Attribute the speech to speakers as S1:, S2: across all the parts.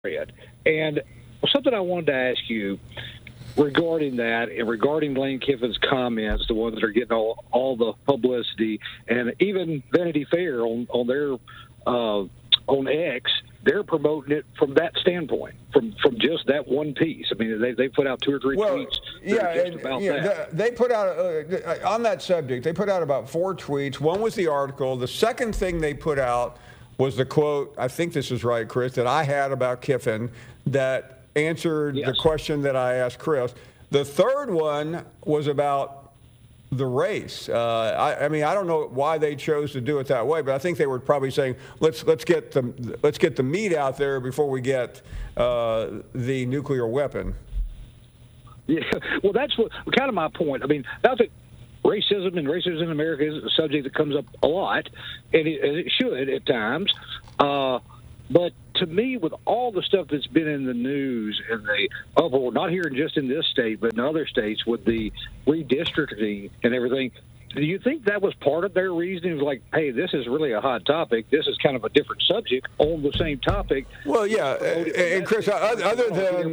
S1: it. And something I wanted to ask you regarding that and regarding Lane Kiffin's comments, the ones that are getting all the publicity, and even Vanity Fair on their on X, they're promoting it from that standpoint, from just that one piece. I mean, they put out 2 or 3 tweets.
S2: They put out on that subject. They put out about 4 tweets. One was the article. The second thing they put out was the quote. I think this is right, Chris, that I had about Kiffin that answered the question that I asked Chris. The third one was about the race. I mean, I don't know why they chose to do it that way, but I think they were probably saying, let's get the meat out there before we get the nuclear weapon.
S1: Yeah, well, that's kind of my point. I mean, I think racism in America is a subject that comes up a lot, and it should at times. But to me, with all the stuff that's been in the news and the uproar, not here just in this state, but in other states with the redistricting and everything, do you think that was part of their reasoning? Like, hey, this is really a hot topic. This is kind of a different subject on the same topic.
S2: Well, yeah, and Chris, other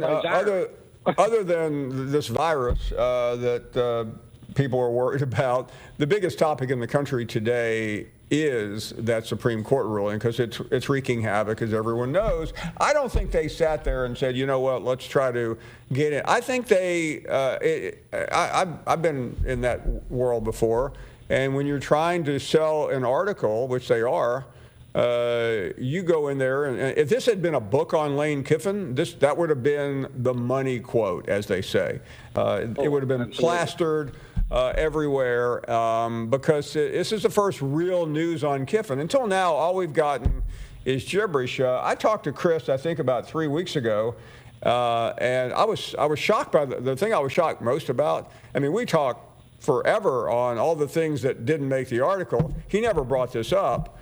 S2: than this virus that people are worried about, the biggest topic in the country today is that Supreme Court ruling, because it's wreaking havoc, as everyone knows. I don't think they sat there and said, you know what, let's try to get it. I think I've been in that world before, and when you're trying to sell an article, which they are, you go in there, and if this had been a book on Lane Kiffin, that would have been the money quote, as they say. It would have been plastered everywhere, because this is the first real news on Kiffin. Until now, all we've gotten is gibberish. I talked to Chris, I think, about 3 weeks ago, and I was shocked by the thing I was shocked most about. I mean, we talked forever on all the things that didn't make the article. He never brought this up,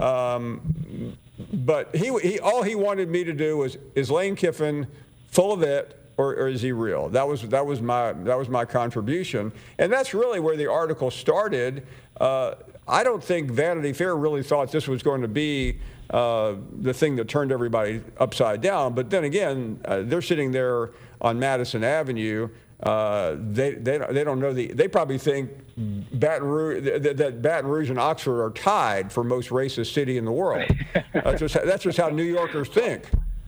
S2: but he all he wanted me to do was, is Lane Kiffin full of it, or is he real? That was my contribution, and that's really where the article started. I don't think Vanity Fair really thought this was going to be the thing that turned everybody upside down. But then again, they're sitting there on Madison Avenue. They don't know they probably think that Baton Rouge and Oxford are tied for most racist city in the world. That's just how New Yorkers think.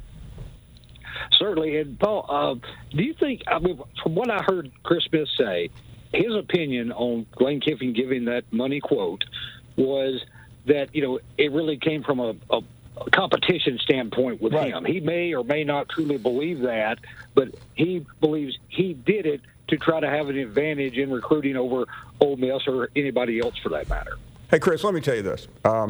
S1: Certainly. And Paul, do you think, I mean, from what I heard Chris Smith say, his opinion on Lane Kiffin giving that money quote was that, you know, it really came from a competition standpoint with him. He may or may not truly believe that, but he believes he did it to try to have an advantage in recruiting over Ole Miss or anybody else for that matter.
S2: Hey, Chris, let me tell you this.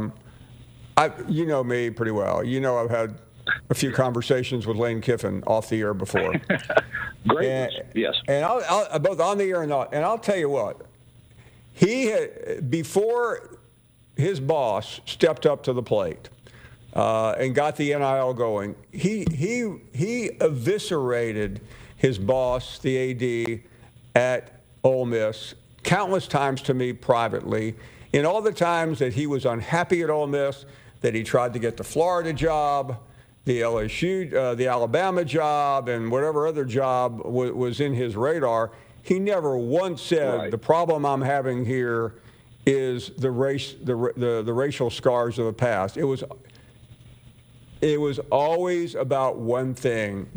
S2: You know me pretty well. You know I've had a few conversations with Lane Kiffin off the air before.
S1: Great, yes.
S2: And I'll both on the air and not. And I'll tell you what, he had, before his boss stepped up to the plate and got the NIL going, he eviscerated his boss, the AD at Ole Miss, countless times to me privately. In all the times that he was unhappy at Ole Miss, that he tried to get the Florida job, the LSU, the Alabama job, and whatever other job was in his radar, he never once said, the problem I'm having here is the racial scars of the past. It was always about one thing,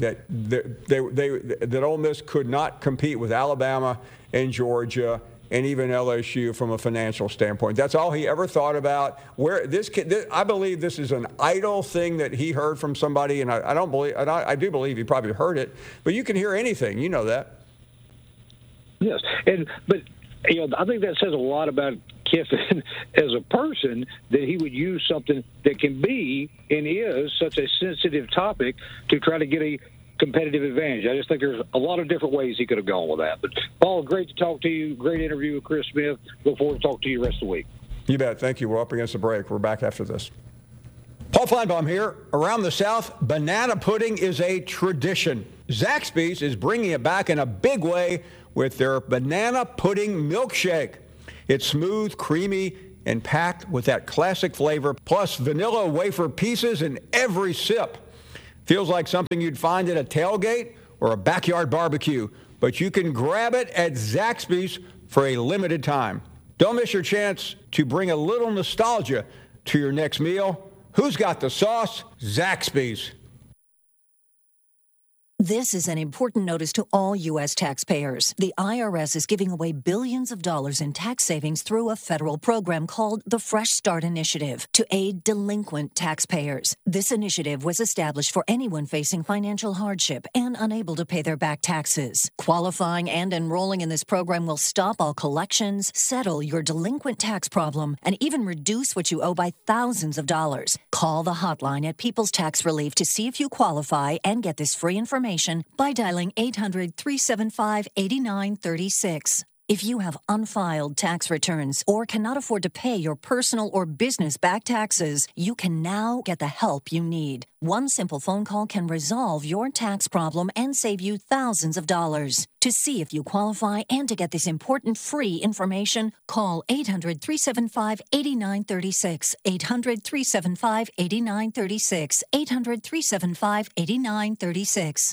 S2: that Ole Miss could not compete with Alabama and Georgia and even LSU from a financial standpoint. That's all he ever thought about. I believe this is an idle thing that he heard from somebody, and I do believe he probably heard it. But you can hear anything, you know that.
S1: Yes, but you know, I think that says a lot about Kiffin as a person, that he would use something that can be and is such a sensitive topic to try to get a competitive advantage. I just think there's a lot of different ways he could have gone with that. But, Paul, great to talk to you. Great interview with Chris Smith. Look forward to talking to you the rest of the week.
S2: You bet. Thank you. We're up against the break. We're back after this. Paul Feinbaum here. Around the South, banana pudding is a tradition. Zaxby's is bringing it back in a big way with their banana pudding milkshake. It's smooth, creamy, and packed with that classic flavor, plus vanilla wafer pieces in every sip. Feels like something you'd find at a tailgate or a backyard barbecue, but you can grab it at Zaxby's for a limited time. Don't miss your chance to bring a little nostalgia to your next meal. Who's got the sauce? Zaxby's.
S3: This is an important notice to all U.S. taxpayers. The IRS is giving away billions of dollars in tax savings through a federal program called the Fresh Start Initiative to aid delinquent taxpayers. This initiative was established for anyone facing financial hardship and unable to pay their back taxes. Qualifying and enrolling in this program will stop all collections, settle your delinquent tax problem, and even reduce what you owe by thousands of dollars. Call the hotline at People's Tax Relief to see if you qualify and get this free information by dialing 800-375-8936. If you have unfiled tax returns or cannot afford to pay your personal or business back taxes, you can now get the help you need. One simple phone call can resolve your tax problem and save you thousands of dollars. To see if you qualify and to get this important free information, call 800-375-8936, 800-375-8936, 800-375-8936.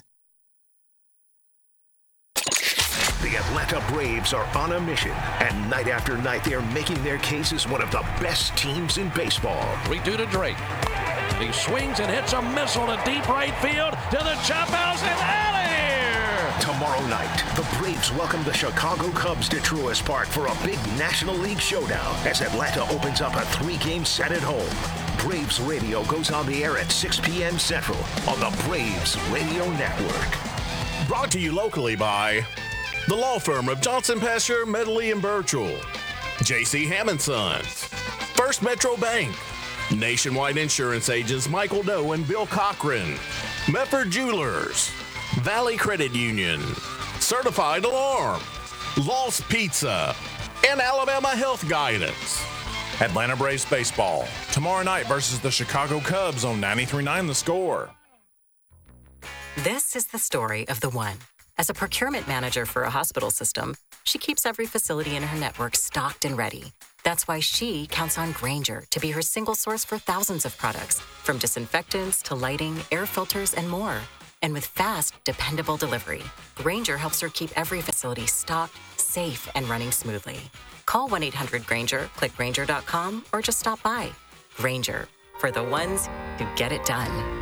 S4: The Atlanta Braves are on a mission, and night after night they are making their case as one of the best teams in baseball.
S5: 3-2 to Drake. He swings and hits a missile to deep right field to the jump house and out of here!
S4: Tomorrow night, the Braves welcome the Chicago Cubs to Truist Park for a big National League showdown as Atlanta opens up a 3-game set at home. Braves Radio goes on the air at 6 p.m. Central on the Braves Radio Network.
S6: Brought to you locally by the law firm of Johnson, Pasher, Medley, and Birchall, J.C. Hammond Sons, First Metro Bank, Nationwide Insurance Agents Michael Doe and Bill Cochran, Mefford Jewelers, Valley Credit Union, Certified Alarm, Lost Pizza, and Alabama Health Guidance.
S7: Atlanta Braves baseball tomorrow night versus the Chicago Cubs on 93.9 The Score.
S8: This is the story of the one. As a procurement manager for a hospital system, she keeps every facility in her network stocked and ready. That's why she counts on Grainger to be her single source for thousands of products, from disinfectants to lighting, air filters, and more. And with fast, dependable delivery, Grainger helps her keep every facility stocked, safe, and running smoothly. Call 1-800-GRAINGER, click Grainger.com, or just stop by. Grainger, for the ones who get it done.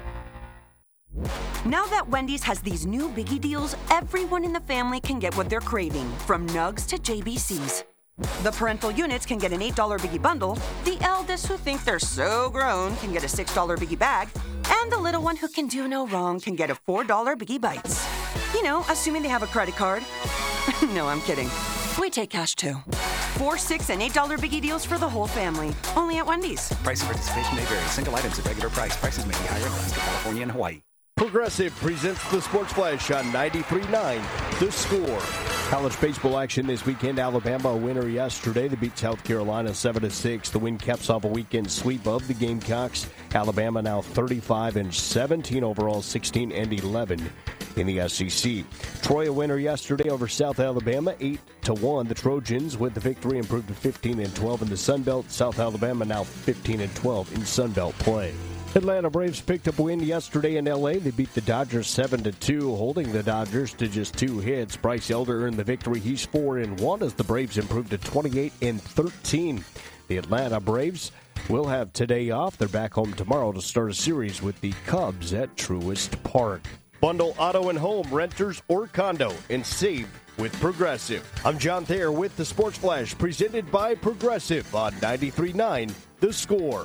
S9: Now that Wendy's has these new biggie deals, everyone in the family can get what they're craving, from nugs to JBCs. The parental units can get an $8 biggie bundle, the eldest who think they're so grown can get a $6 biggie bag, and the little one who can do no wrong can get a $4 biggie bites. You know, assuming they have a credit card. No, I'm kidding. We take cash too. 4, 6, and $8 biggie deals for the whole family. Only at Wendy's.
S10: Price and participation may vary. Single items at regular price. Prices may be higher in Alaska, California, and Hawaii.
S11: Progressive presents the Sports Flash on 93.9 The Score. College baseball action this weekend. Alabama a winner yesterday. They beat South Carolina 7-6. The win caps off a weekend sweep of the Gamecocks. Alabama now 35-17 overall, 16-11 in the SEC. Troy a winner yesterday over South Alabama, 8-1. The Trojans with the victory improved to 15-12 in the Sun Belt. South Alabama now 15-12 in Sun Belt play. Atlanta Braves picked up a win yesterday in L.A. They beat the Dodgers 7-2, holding the Dodgers to just 2 hits. Bryce Elder earned the victory. He's 4-1 as the Braves improved to 28-13. The Atlanta Braves will have today off. They're back home tomorrow to start a series with the Cubs at Truist Park. Bundle auto and home, renters or condo, and save with Progressive. I'm John Thayer with the Sports Flash, presented by Progressive on 93.9 The Score.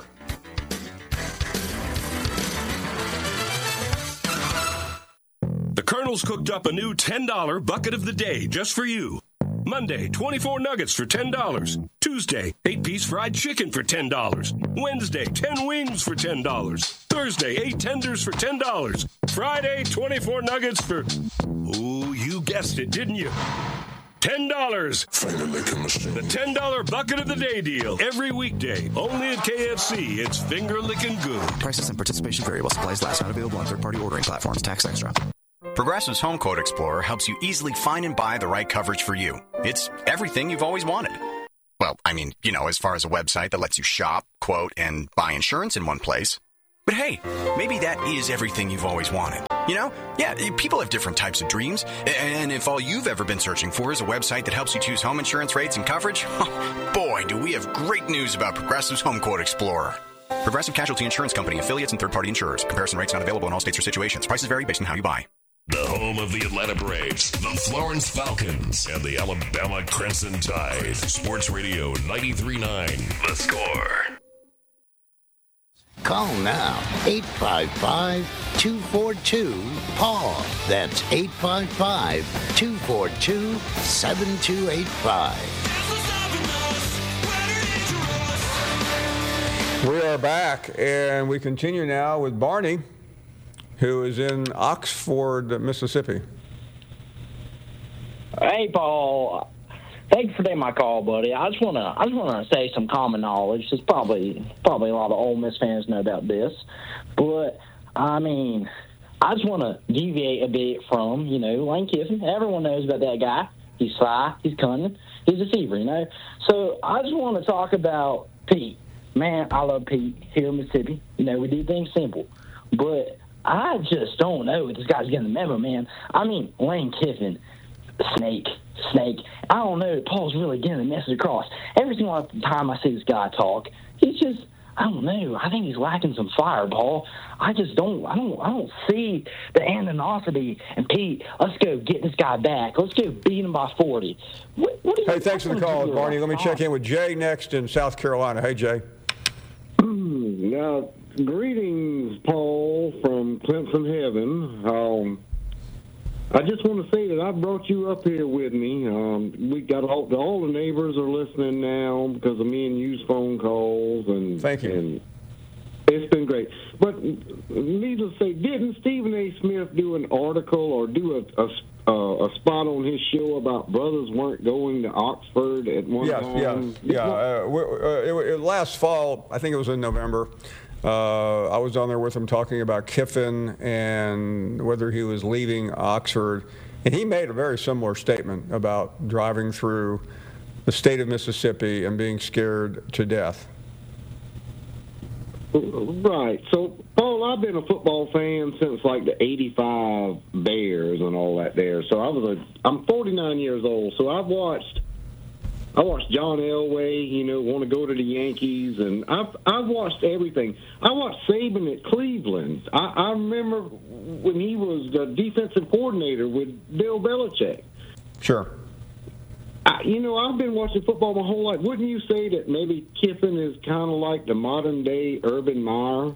S12: The Colonel's cooked up a new $10 bucket of the day just for you. Monday, 24 nuggets for $10. Tuesday, 8-piece fried chicken for $10. Wednesday, 10 wings for $10. Thursday, 8 tenders for $10. Friday, 24 nuggets for, oh, you guessed it, didn't you? $10. The $10 bucket of the day deal. Every weekday, only at KFC. It's finger-licking good.
S10: Prices and participation vary while supplies last. Not available on third-party ordering platforms. Tax extra.
S13: Progressive's Home Quote Explorer helps you easily find and buy the right coverage for you. It's everything you've always wanted. Well, I mean, as far as a website that lets you shop, quote, and buy insurance in one place. But hey, maybe that is everything you've always wanted. You know? Yeah, people have different types of dreams. And if all you've ever been searching for is a website that helps you choose home insurance rates and coverage, boy, do we have great news about Progressive's Home Quote Explorer. Progressive Casualty Insurance Company, affiliates, and third-party insurers. Comparison rates not available in all states or situations. Prices vary based on how you buy.
S14: The home of the Atlanta Braves, the Florence Falcons, and the Alabama Crimson Tide. Sports Radio 93.9, The Score.
S15: Call now, 855-242-PAUL. That's 855-242-7285.
S2: We are back, and we continue now with Barney, who is in Oxford, Mississippi.
S16: Hey, Paul. Thanks for taking my call, buddy. I just wanna say some common knowledge. There's probably a lot of Ole Miss fans know about this, but I mean, I just want to deviate a bit from Lane Kiffin. Everyone knows about that guy. He's sly. He's cunning. He's a deceiver. So I just want to talk about Pete. Man, I love Pete here in Mississippi. We do things simple, but I just don't know if this guy's getting the memo, man. I mean, Lane Kiffin, snake. I don't know if Paul's really getting the message across. Every single time I see this guy talk, he's just, I don't know. I think he's lacking some fire, Paul. I don't see the animosity. And Pete, let's go get this guy back. Let's go beat him by 40.
S2: Hey, thanks for the call, Barney. Let me check in with Jay next in South Carolina. Hey, Jay.
S17: Now, greetings, Paul, from Clemson Heaven. I just want to say that I brought you up here with me. We got all the neighbors are listening now because of me and you's phone calls. And
S2: thank you.
S17: And it's been great. But needless to say, didn't Stephen A. Smith do an article or do a spot on his show about brothers weren't going to Oxford at one time?
S2: Last fall, I think it was in November. I was on there with him talking about Kiffin and whether he was leaving Oxford. And he made a very similar statement about driving through the state of Mississippi and being scared to death.
S17: Right. So, Paul, I've been a football fan since like the '85 Bears and all that there. So I'm 49 years old. So I watched John Elway, want to go to the Yankees, and I've watched everything. I watched Saban at Cleveland. I remember when he was the defensive coordinator with Bill Belichick.
S2: Sure.
S17: I've been watching football my whole life. Wouldn't you say that maybe Kiffin is kind of like the modern-day Urban Meyer?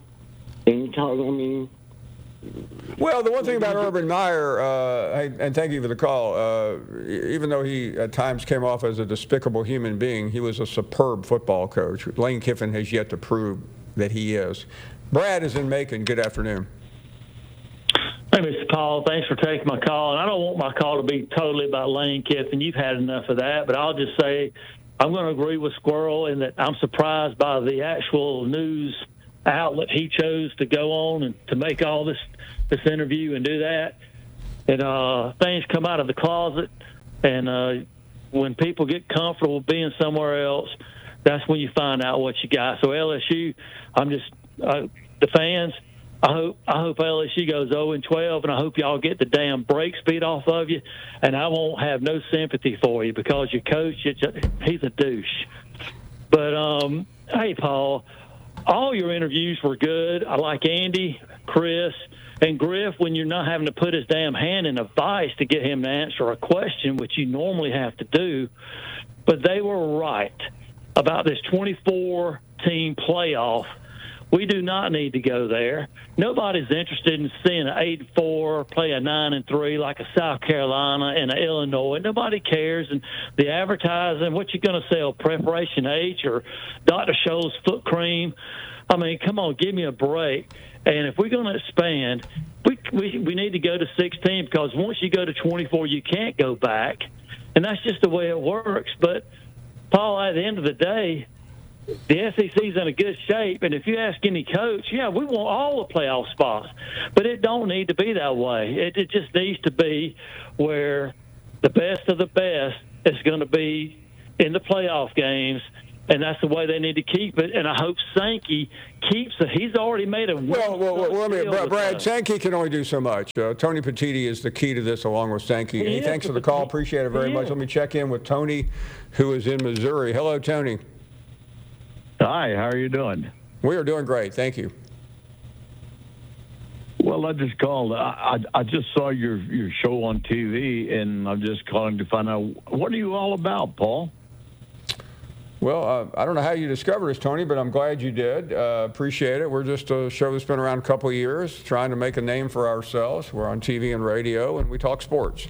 S2: Well, the one thing about Urban Meyer, and thank you for the call, even though he at times came off as a despicable human being, he was a superb football coach. Lane Kiffin has yet to prove that he is. Brad is in Macon. Good afternoon.
S18: Hey, Mr. Paul, thanks for taking my call. And I don't want my call to be totally about Lane Kiffin. You've had enough of that. But I'll just say I'm going to agree with Squirrel in that I'm surprised by the actual news outlet he chose to go on and to make all this interview and do that. And things come out of the closet. And when people get comfortable being somewhere else, that's when you find out what you got. So LSU, the fans, I hope LSU goes 0-12, and I hope y'all get the damn brakes beat off of you, and I won't have no sympathy for you because your coach, he's a douche. But, hey, Paul, all your interviews were good. I like Andy, Chris, and Griff when you're not having to put his damn hand in a vice to get him to answer a question, which you normally have to do. But they were right about this 24-team playoff. We do not need to go there. Nobody's interested in seeing an 8-4 play a 9-3 like a South Carolina and an Illinois. Nobody cares. And the advertising, what you going to sell, Preparation H or Dr. Scholl's foot cream? I mean, come on, give me a break. And if we're going to expand, we need to go to 16 because once you go to 24, you can't go back. And that's just the way it works. But, Paul, at the end of the day, the SEC's in a good shape, and if you ask any coach, we want all the playoff spots. But it don't need to be that way. It just needs to be where the best of the best is going to be in the playoff games, And that's the way they need to keep it. And I hope Sankey keeps it. He's already made a
S2: Brad, Sankey can only do so much. Tony Petitti is the key to this along with Sankey. Hey, thanks for the call. Appreciate it very much. Let me check in with Tony, who is in Missouri. Hello, Tony.
S19: Hi, how are you doing?
S2: We are doing great. Thank you.
S19: Well, I just called. I just saw your show on TV, and I'm just calling to find out, what are you all about, Paul?
S2: Well, I don't know how you discovered us, Tony, but I'm glad you did. Appreciate it. We're just a show that's been around a couple of years, trying to make a name for ourselves. We're on TV and radio, and we talk sports.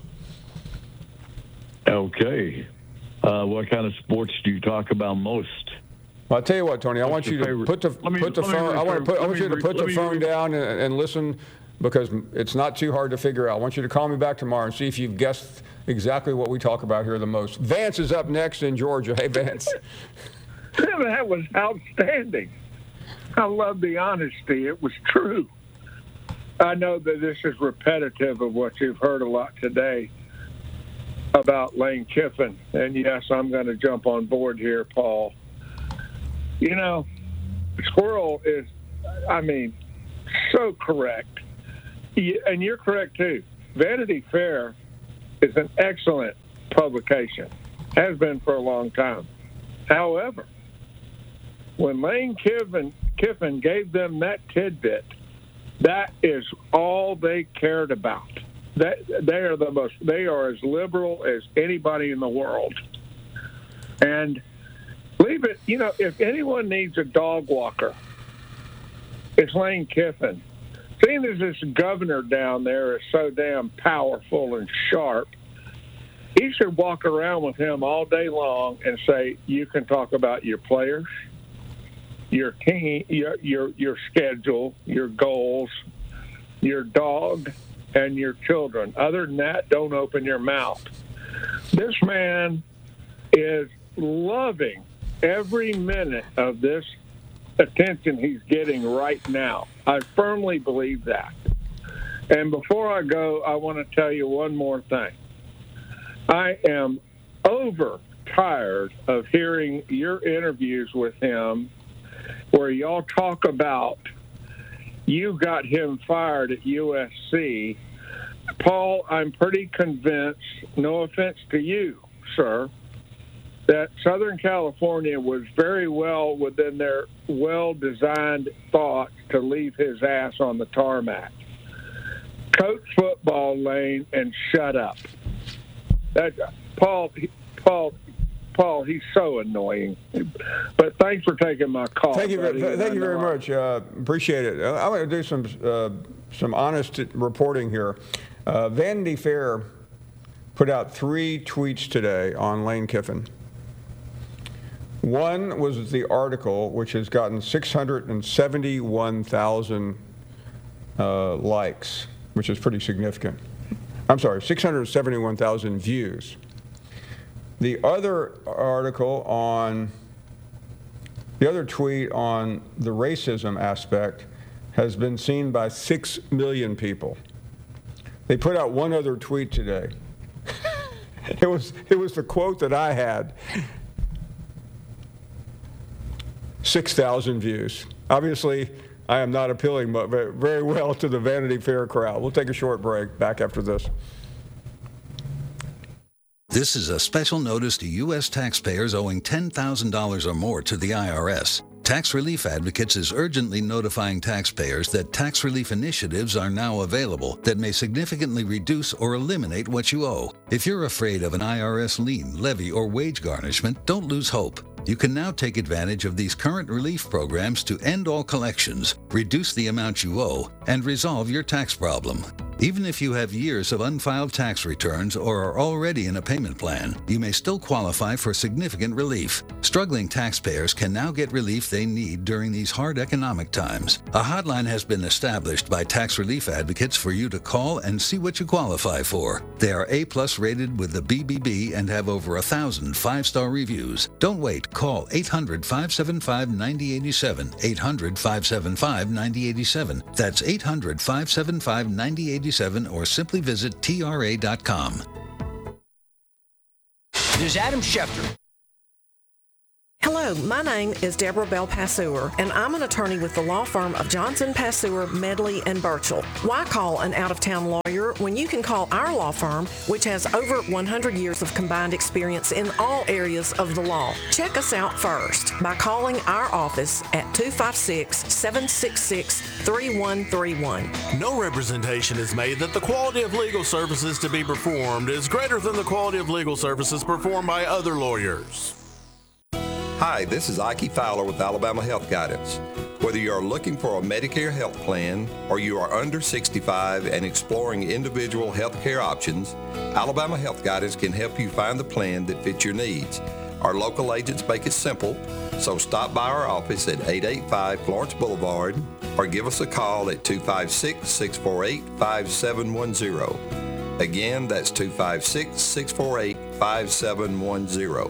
S19: Okay. What kind of sports do you talk about most?
S2: Well, I'll tell you what, Tony. I want you to put the phone. I want you to put the phone down and listen, because it's not too hard to figure out. I want you to call me back tomorrow and see if you've guessed exactly what we talk about here the most. Vance is up next in Georgia. Hey, Vance.
S20: That was outstanding. I love the honesty. It was true. I know that this is repetitive of what you've heard a lot today about Lane Kiffin. And, yes, I'm going to jump on board here, Paul. You know, Squirrel is, so correct. And you're correct, too. Vanity Fair is an excellent publication, has been for a long time. However, when Lane Kiffin gave them that tidbit, that is all they cared about. They are as liberal as anybody in the world. And leave it, if anyone needs a dog walker, it's Lane Kiffin. Seeing as this governor down there is so damn powerful and sharp, he should walk around with him all day long and say, you can talk about your players, your team, your schedule, your goals, your dog, and your children. Other than that, don't open your mouth. This man is loving every minute of this attention he's getting right now. I firmly believe that. And before I go, I want to tell you one more thing. I am overtired of hearing your interviews with him where y'all talk about you got him fired at USC. Paul, I'm pretty convinced, no offense to you, sir, that Southern California was very well within their well-designed thoughts to leave his ass on the tarmac. Coach football, Lane, and shut up. Paul, he's so annoying. But thanks for taking my call.
S2: Thank you very much. Appreciate it. I'm going to do some honest reporting here. Vanity Fair put out 3 tweets today on Lane Kiffin. One was the article, which has gotten 671,000 likes, which is pretty significant. I'm sorry, 671,000 views. The other article the other tweet on the racism aspect has been seen by 6 million people. They put out one other tweet today. It was the quote that I had. 6,000 views. Obviously, I am not appealing very well to the Vanity Fair crowd. We'll take a short break. Back after this.
S21: This is a special notice to U.S. taxpayers owing $10,000 or more to the IRS. Tax Relief Advocates is urgently notifying taxpayers that tax relief initiatives are now available that may significantly reduce or eliminate what you owe. If you're afraid of an IRS lien, levy, or wage garnishment, don't lose hope. You can now take advantage of these current relief programs to end all collections, reduce the amount you owe, and resolve your tax problem. Even if you have years of unfiled tax returns or are already in a payment plan, you may still qualify for significant relief. Struggling taxpayers can now get relief they need during these hard economic times. A hotline has been established by Tax Relief Advocates for you to call and see what you qualify for. They are A+ rated with the BBB and have over 1,000 5-star reviews. Don't wait. Call 800-575-9087, 800-575-9087. That's 800-575-9087, or simply visit TRA.com.
S22: There's Adam Schefter.
S1: Hello, my name is Deborah Bell Passeur, and I'm an attorney with the law firm of Johnson, Passeur, Medley, and Burchell. Why call an out-of-town lawyer when you can call our law firm, which has over 100 years of combined experience in all areas of the law? Check us out first by calling our office at 256-766-3131.
S6: No representation is made that the quality of legal services to be performed is greater than the quality of legal services performed by other lawyers.
S22: Hi, this is Ike Fowler with Alabama Health Guidance. Whether you are looking for a Medicare health plan or you are under 65 and exploring individual health care options, Alabama Health Guidance can help you find the plan that fits your needs. Our local agents make it simple, so stop by our office at 885 Florence Boulevard or give us a call at 256-648-5710. Again, that's 256-648-5710.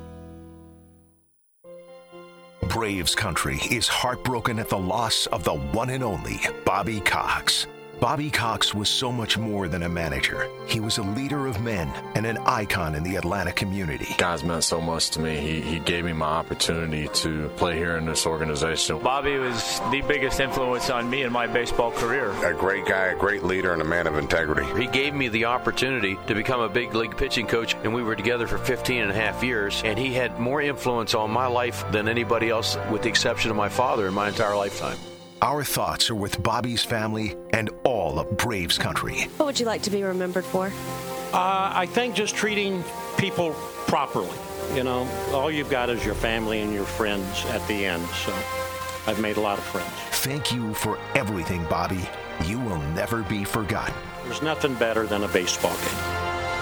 S4: Braves country is heartbroken at the loss of the one and only Bobby Cox. Bobby Cox was so much more than a manager. He was a leader of men and an icon in the Atlanta community.
S23: Guys meant so much to me. He gave me my opportunity to play here in this organization.
S24: Bobby was the biggest influence on me in my baseball career.
S25: A great guy, a great leader, and a man of integrity.
S26: He gave me the opportunity to become a big league pitching coach, and we were together for 15 and a half years, and he had more influence on my life than anybody else, with the exception of my father, in my entire lifetime.
S4: Our thoughts are with Bobby's family and all of Braves country.
S27: What would you like to be remembered for?
S5: I think just treating people properly. You know, all you've got is your family and your friends at the end. So I've made a lot of friends.
S4: Thank you for everything, Bobby. You will never be forgotten.
S5: There's nothing better than a baseball game.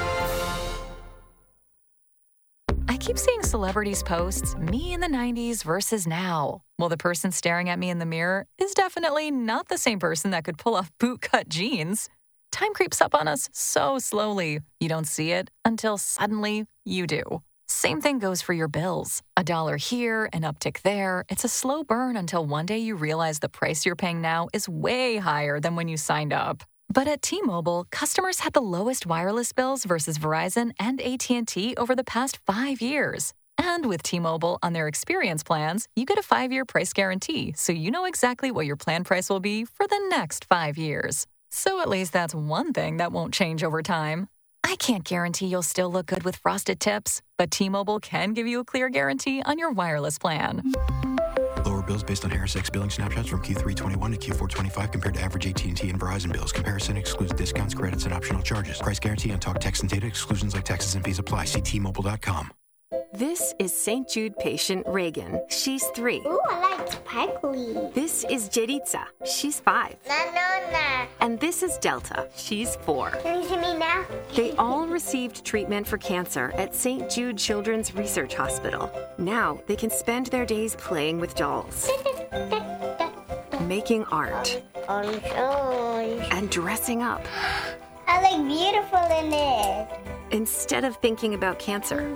S28: I keep seeing celebrities posts, me in the 90s versus now. Well, the person staring at me in the mirror is definitely not the same person that could pull off bootcut jeans. Time creeps up on us so slowly. You don't see it until suddenly you do. Same thing goes for your bills. $1 here, an uptick there. It's a slow burn until one day you realize the price you're paying now is way higher than when you signed up. But at T-Mobile, customers had the lowest wireless bills versus Verizon and AT&T over the past 5 years. And with T-Mobile on their experience plans, you get a 5-year price guarantee, so you know exactly what your plan price will be for the next 5 years. So at least that's one thing that won't change over time. I can't guarantee you'll still look good with frosted tips, but T-Mobile can give you a clear guarantee on your wireless plan.
S29: Lower bills based on Harris X billing snapshots from Q3 21 to Q4 25 compared to average AT&T and Verizon bills. Comparison excludes discounts, credits, and optional charges. Price guarantee on talk, text, and data. Exclusions like taxes and fees apply. See T-Mobile.com.
S30: This is St. Jude patient Reagan. She's 3.
S31: Ooh, I like sparkly.
S30: This is Jeritza. She's 5.
S31: Na.
S30: And this is Delta. She's 4.
S31: Can you see me now?
S30: They all received treatment for cancer at St. Jude Children's Research Hospital. Now they can spend their days playing with dolls, making art, and dressing up.
S31: I look beautiful in this.
S30: Instead of thinking about cancer.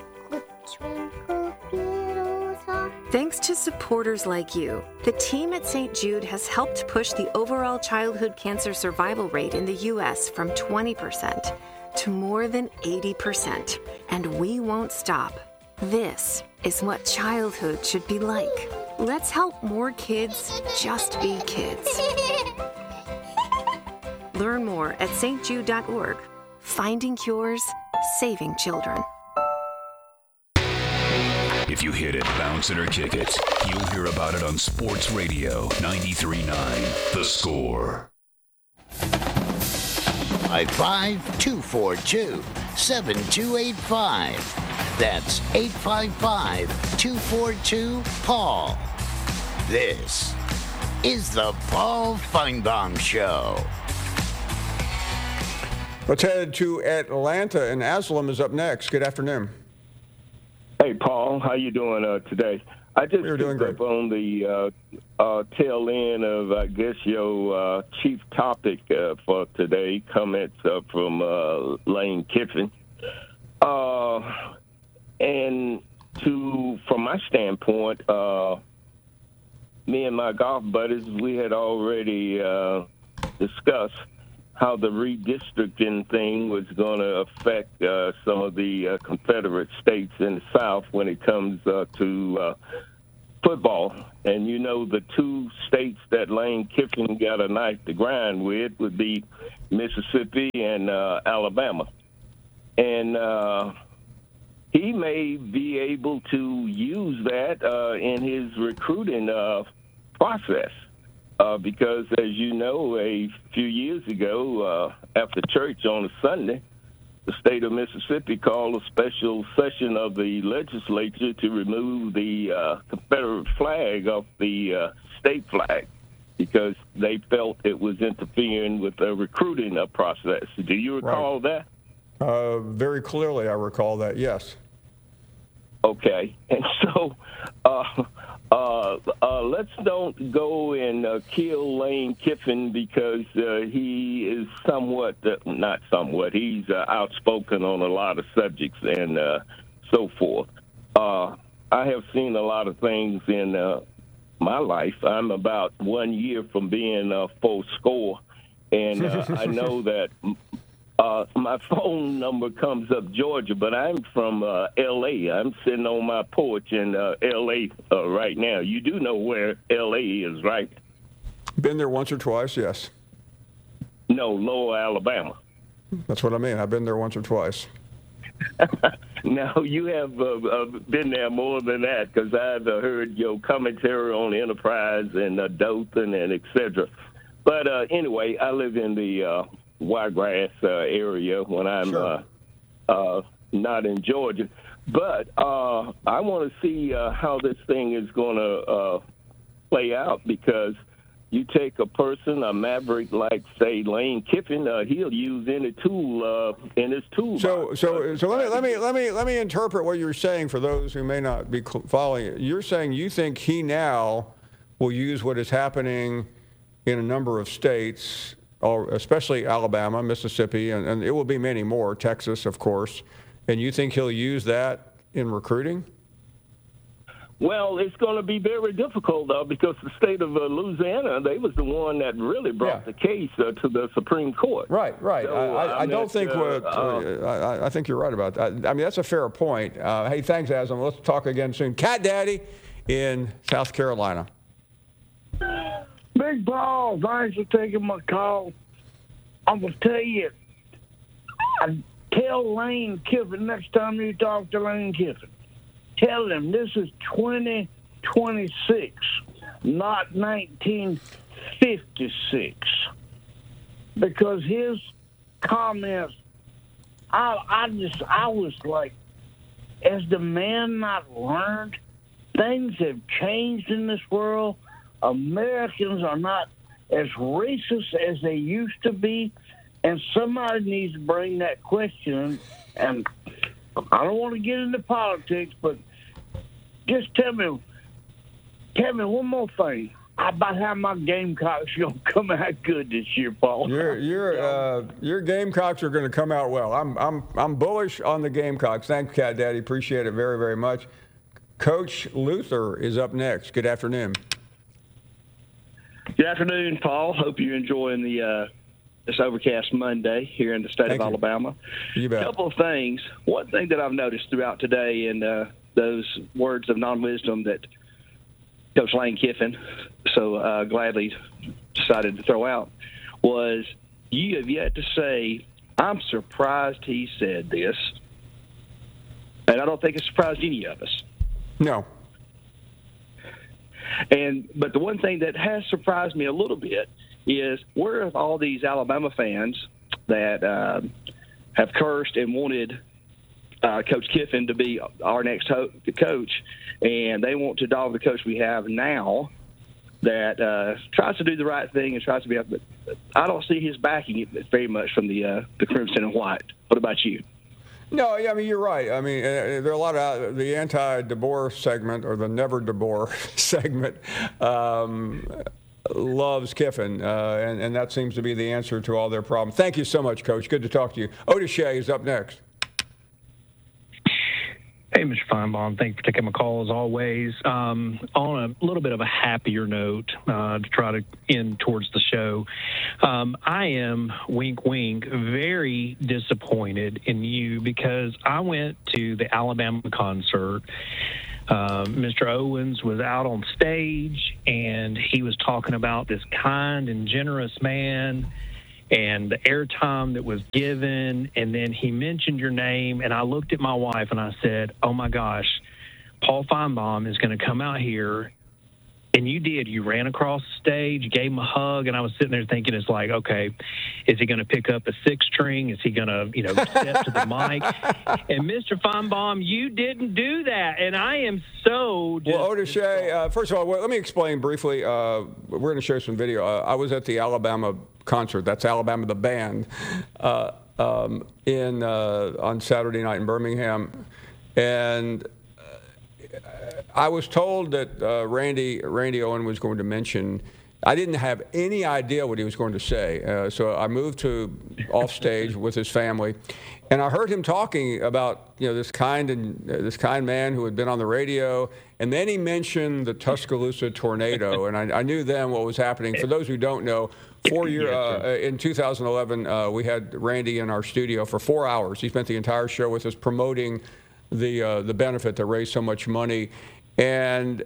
S30: Thanks to supporters like you, the team at St. Jude has helped push the overall childhood cancer survival rate in the U.S. from 20% to more than 80%. And we won't stop. This is what childhood should be like. Let's help more kids just be kids. Learn more at stjude.org. Finding cures, saving children.
S14: If you hit it, bounce it, or kick it, you'll hear about it on Sports Radio 93.9 The Score.
S15: 855-242-7285. That's 855-242-PAUL. This is the Paul Feinbaum Show.
S2: Let's head to Atlanta, and Aslam is up next. Good afternoon.
S32: Hey, Paul. How you doing today? I just picked up on the tail end of, I guess, your chief topic for today, comments from Lane Kiffin. And from my standpoint, me and my golf buddies, we had already discussed how the redistricting thing was going to affect some of the Confederate states in the South when it comes to football. And you know, the two states that Lane Kiffin got a knife to grind with would be Mississippi and Alabama. And he may be able to use that in his recruiting process. Because, as you know, a few years ago, after church on a Sunday, the state of Mississippi called a special session of the legislature to remove the Confederate flag off the state flag because they felt it was interfering with the recruiting process. Do you recall that?
S2: Very clearly, I recall that, yes.
S32: Okay. And so let's don't go and kill Lane Kiffin because he is he's outspoken on a lot of subjects and so forth. I have seen a lot of things in my life. I'm about 1 year from being full score, and I know that my phone number comes up Georgia, but I'm from L.A. I'm sitting on my porch in L.A. Right now. You do know where L.A. is, right?
S2: Been there once or twice, yes.
S32: No, Lower Alabama.
S2: That's what I mean. I've been there once or twice.
S32: Now, you have been there more than that because I've heard your commentary on Enterprise and Dothan and et cetera. But anyway, I live in the Wiregrass area when I'm not in Georgia. But I want to see how this thing is going to play out because you take a person, a maverick like, say, Lane Kiffin, he'll use any tool in his toolbox.
S2: So let me interpret what you're saying for those who may not be following it. You're saying you think he now will use what is happening in a number of states, especially Alabama, Mississippi, and it will be many more, Texas, of course, and you think he'll use that in recruiting?
S32: Well, it's going to be very difficult, though, because the state of Louisiana, they was the one that really brought the case to the Supreme Court.
S2: Right. So, I don't think I think you're right about that. I mean, that's a fair point. Hey, thanks, Aslam. Let's talk again soon. Cat Daddy in South Carolina.
S3: Big Paul, thanks for taking my call. I'm going to tell you, tell Lane Kiffin next time you talk to Lane Kiffin, tell him this is 2026, not 1956. Because his comments, I was like, has the man not learned? Things have changed in this world. Americans are not as racist as they used to be, and somebody needs to bring that question. And I don't want to get into politics, but just tell me one more thing about how my Gamecocks are going to come out good this year, Paul.
S2: Your Gamecocks are going to come out well. I'm bullish on the Gamecocks. Thanks, Cat Daddy. Appreciate it very, very much. Coach Luther is up next. Good afternoon.
S7: Good afternoon, Paul. Hope you're enjoying this overcast Monday here in the state of Alabama.
S2: You bet.
S7: A couple of things. One thing that I've noticed throughout today and those words of non-wisdom that Coach Lane Kiffin so gladly decided to throw out was you have yet to say, I'm surprised he said this. And I don't think it surprised any of us.
S2: No.
S7: But the one thing that has surprised me a little bit is where are all these Alabama fans that have cursed and wanted Coach Kiffin to be our next coach, and they want to dog the coach we have now that tries to do the right thing and tries to be up. But I don't see his backing it very much from the Crimson and White. What about you?
S2: No, I mean, you're right. I mean, there are a lot of the anti-DeBoer segment or the never DeBoer segment loves Kiffin, and that seems to be the answer to all their problems. Thank you so much, Coach. Good to talk to you. Otis Shea is up next.
S8: Hey, Mr. Feinbaum. Thanks for taking my call, as always. On a little bit of a happier note to try to end towards the show, I am, wink, wink, very disappointed in you because I went to the Alabama concert. Mr. Owens was out on stage, and he was talking about this kind and generous man and the airtime that was given, and then he mentioned your name, and I looked at my wife and I said, oh my gosh, Paul Feinbaum is going to come out here. And you did. You ran across the stage, gave him a hug, and I was sitting there thinking, it's like, okay, is he going to pick up a six string? Is he going to, step to the mic? And Mr. Feinbaum, you didn't do that, and I am so
S2: Well, Odache, first of all, let me explain briefly. We're going to show some video. I was at the Alabama concert. That's Alabama the band on Saturday night in Birmingham, and I was told that Randy Owen was going to mention. I didn't have any idea what he was going to say, so I moved off stage with his family, and I heard him talking about this kind man who had been on the radio, and then he mentioned the Tuscaloosa tornado, and I knew then what was happening. For those who don't know, in 2011, we had Randy in our studio for 4 hours. He spent the entire show with us promoting the benefit that raised so much money. And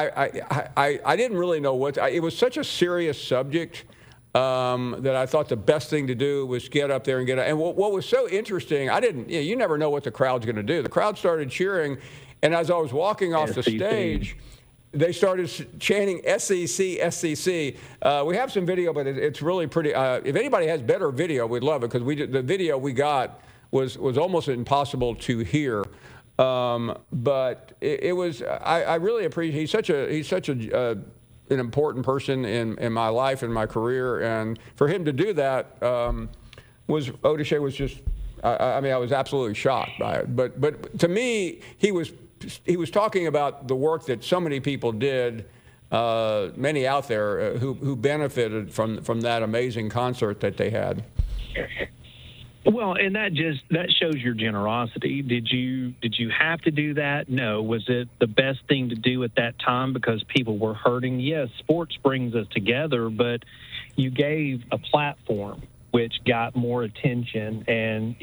S2: I didn't really know it was such a serious subject that I thought the best thing to do was get up there and and what was so interesting, you never know what the crowd's going to do. The crowd started cheering, and as I was walking off the stage, they started chanting SEC, SEC. We have some video, but it's really pretty. If anybody has better video, we'd love it, because the video we got was almost impossible to hear. But it was. I really appreciate. He's such an important person in my life and my career, and for him to do that Odache was just. I was absolutely shocked by it. But to me, he was talking about the work that so many people did, many out there who benefited from that amazing concert that they had.
S8: Well, and that shows your generosity. Did you have to do that? No. Was it the best thing to do at that time because people were hurting? Yes, sports brings us together, but you gave a platform which got more attention. And,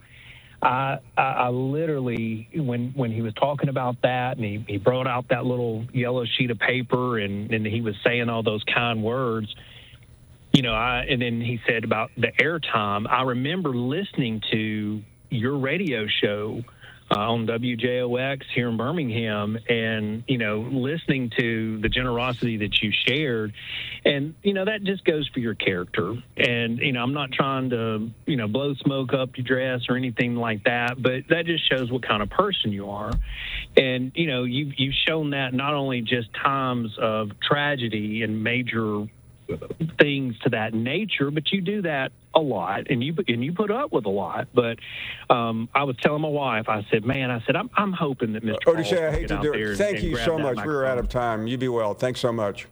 S8: I literally, when he was talking about that, and he brought out that little yellow sheet of paper, and he was saying all those kind words, and then he said about the airtime. I remember listening to your radio show on WJOX here in Birmingham, and listening to the generosity that you shared, and that just goes for your character. And I'm not trying to blow smoke up your dress or anything like that, but that just shows what kind of person you are. And you've shown that not only just times of tragedy and major things to that nature, but you do that a lot, and you put up with a lot. But I was telling my wife, I said, I'm hoping that Mr.
S2: Odache, I hate to do it. Thank you so much. We're out of time. You be well. Thanks so much.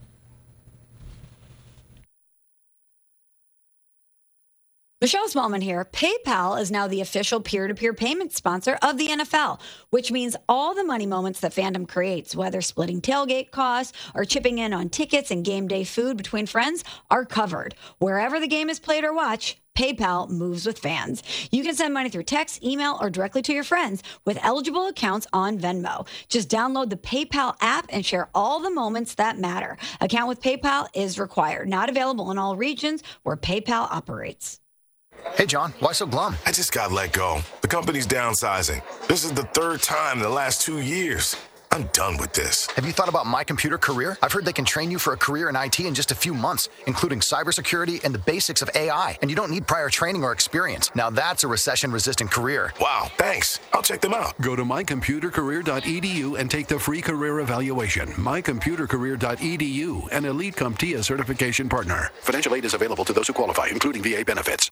S9: Michelle Smallman here. PayPal is now the official peer-to-peer payment sponsor of the NFL, which means all the money moments that fandom creates, whether splitting tailgate costs or chipping in on tickets and game day food between friends, are covered. Wherever the game is played or watched, PayPal moves with fans. You can send money through text, email, or directly to your friends with eligible accounts on Venmo. Just download the PayPal app and share all the moments that matter. Account with PayPal is required. Not available in all regions where PayPal operates.
S10: Hey, John, why so glum?
S14: I just got let go. The company's downsizing. This is the third time in the last 2 years. I'm done with this.
S10: Have you thought about My Computer Career? I've heard they can train you for a career in IT in just a few months, including cybersecurity and the basics of AI. And you don't need prior training or experience. Now that's a recession-resistant career.
S14: Wow, thanks. I'll check them out.
S11: Go to mycomputercareer.edu and take the free career evaluation. Mycomputercareer.edu, an elite CompTIA certification partner. Financial aid is available to those who qualify, including VA benefits.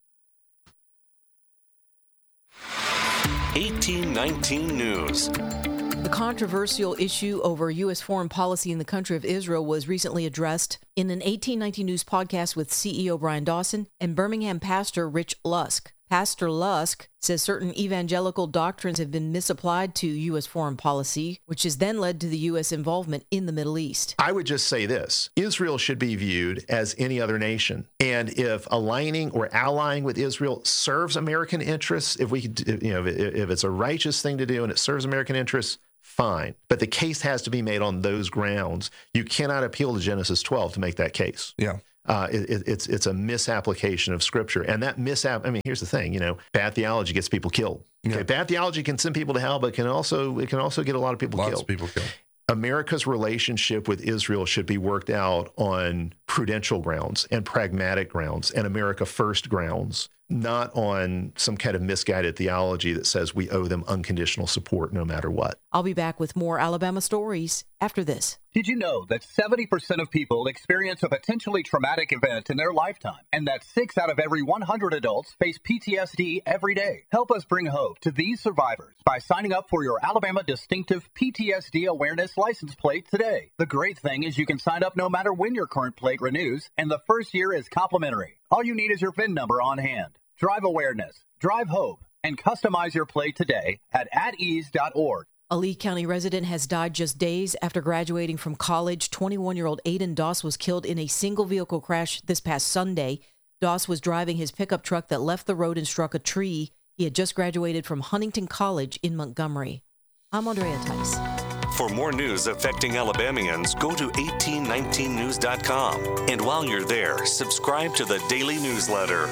S14: 1819 News.
S12: The controversial issue over U.S. foreign policy in the country of Israel was recently addressed in an 1819 News podcast with CEO Brian Dawson and Birmingham pastor Rich Lusk. Pastor Lusk says certain evangelical doctrines have been misapplied to U.S. foreign policy, which has then led to the U.S. involvement in the Middle East.
S1: I would just say this. Israel should be viewed as any other nation. And if aligning or allying with Israel serves American interests, if it's a righteous thing to do and it serves American interests, fine. But the case has to be made on those grounds. You cannot appeal to Genesis 12 to make that case.
S6: Yeah.
S1: It's a misapplication of Scripture. And that here's the thing, bad theology gets people killed. Okay? Yeah. Bad theology can send people to hell, but it can also get a lot of people killed.
S6: Lots of people killed.
S1: America's relationship with Israel should be worked out on prudential grounds and pragmatic grounds and America first grounds, not on some kind of misguided theology that says we owe them unconditional support no matter what.
S12: I'll be back with more Alabama stories after this.
S13: Did you know that 70% of people experience a potentially traumatic event in their lifetime, and that 6 out of every 100 adults face PTSD every day? Help us bring hope to these survivors by signing up for your Alabama Distinctive PTSD Awareness License Plate today. The great thing is you can sign up no matter when your current plate renews, and the first year is complimentary. All you need is your VIN number on hand. Drive awareness, drive hope, and customize your plate today at atease.org.
S12: A Lee County resident has died just days after graduating from college. 21-year-old Aiden Doss was killed in a single-vehicle crash this past Sunday. Doss was driving his pickup truck that left the road and struck a tree. He had just graduated from Huntington College in Montgomery. I'm Andrea Tice.
S16: For more news affecting Alabamians, go to 1819news.com. And while you're there, subscribe to the daily newsletter.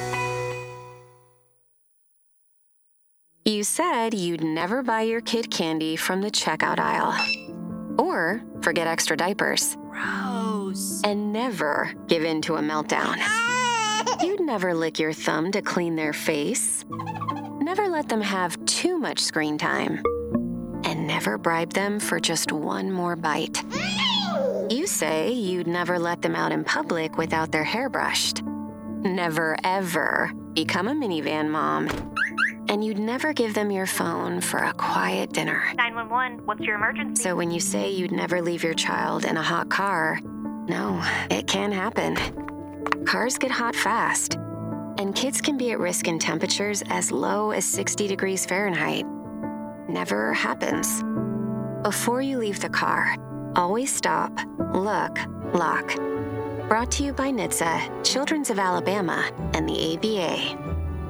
S30: You said you'd never buy your kid candy from the checkout aisle. Or forget extra diapers.
S31: Gross.
S30: And never give in to a meltdown. You'd never lick your thumb to clean their face. Never let them have too much screen time. And never bribe them for just one more bite. You say you'd never let them out in public without their hair brushed. Never, ever become a minivan mom. And you'd never give them your phone for a quiet dinner.
S31: 911, what's your emergency?
S30: So when you say you'd never leave your child in a hot car, no, it can happen. Cars get hot fast, and kids can be at risk in temperatures as low as 60 degrees Fahrenheit. Never happens. Before you leave the car, always stop, look, lock. Brought to you by NHTSA, Children's of Alabama, and the ABA.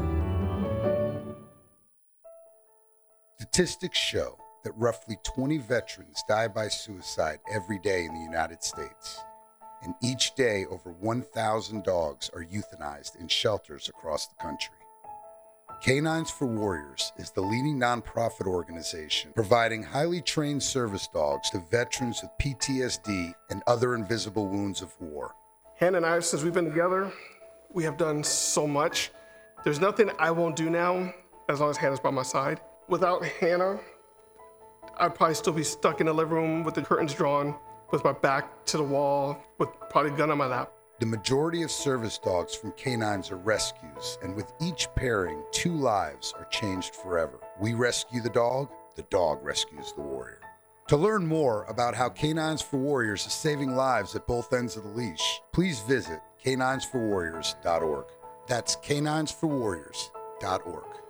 S17: Statistics show that roughly 20 veterans die by suicide every day in the United States. And each day, over 1,000 dogs are euthanized in shelters across the country. Canines for Warriors is the leading nonprofit organization providing highly trained service dogs to veterans with PTSD and other invisible wounds of war.
S18: Hannah and I, since we've been together, we have done so much. There's nothing I won't do now as long as Hannah's by my side. Without Hannah, I'd probably still be stuck in the living room with the curtains drawn, with my back to the wall, with probably a gun on my lap.
S17: The majority of service dogs from canines are rescues, and with each pairing, 2 lives are changed forever. We rescue the dog rescues the warrior. To learn more about how Canines for Warriors is saving lives at both ends of the leash, please visit caninesforwarriors.org. That's caninesforwarriors.org.